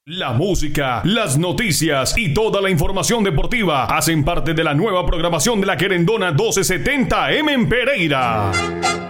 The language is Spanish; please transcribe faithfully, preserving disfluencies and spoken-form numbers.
La música, las noticias y toda la información deportiva hacen parte de la nueva programación de la Querendona doce setenta M en Pereira.